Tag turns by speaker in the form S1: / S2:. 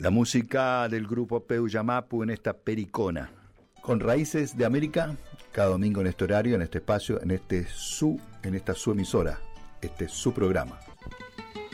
S1: La música del grupo Peu Yamapu en esta pericona. Con Raíces de América, cada domingo en este horario, en este espacio, en esta su emisora, este es su programa.